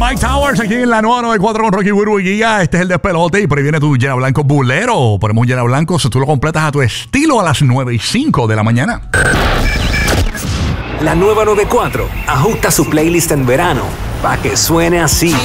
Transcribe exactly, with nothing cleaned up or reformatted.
Mike Towers aquí en la nueva noventa y cuatro con Rocky Burbu y Giga. Este es el despelote y por ahí viene tu llena blanco bulero. Ponemos un llena blanco si tú lo completas a tu estilo a las nueve y cinco de la mañana. La nueva noventa y cuatro ajusta su playlist en verano para que suene así.